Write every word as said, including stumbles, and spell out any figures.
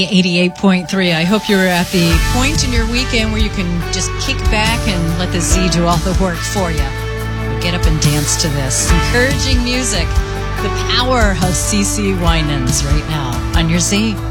eighty-eight point three. I hope you're at the point in your weekend where you can just kick back and let the Z do all the work for you. But get up and dance to this. Encouraging music. The power of C C Winans right now on your Z.